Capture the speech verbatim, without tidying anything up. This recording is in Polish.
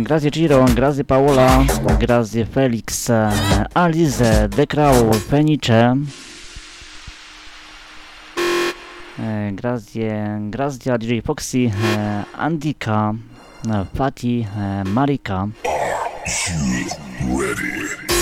grazie Giro, grazie Paola, grazie Felix, Alice, The Crow, Fenice, eh, grazie, grazie a D J Foxy, eh, Andika, eh, Fati, eh, Marika. Are you ready?